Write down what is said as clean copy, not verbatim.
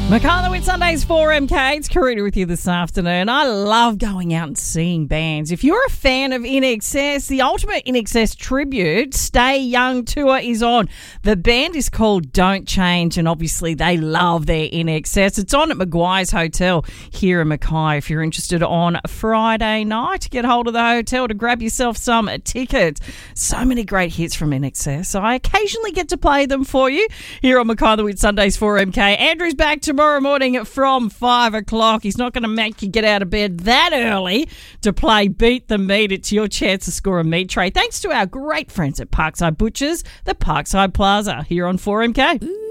Michaela with Sundays 4MK. It's Karina with you this afternoon. I love going out and seeing bands. If you're a fan of INXS, the ultimate INXS tribute Stay Young tour is on. The band is called Don't Change, and obviously they love their INXS. It's on at Maguire's Hotel here in Mackay. If you're interested, on Friday night, get hold of the hotel to grab yourself some tickets. So many great hits from INXS. I occasionally get to play them for you here on Michaela with Sundays 4MK. Andrew's back tomorrow morning from 5 o'clock. He's not going to make you get out of bed that early to play Beat the Meat. It's your chance to score a meat tray. Thanks to our great friends at Parkside Butchers, the Parkside Plaza, here on 4MK.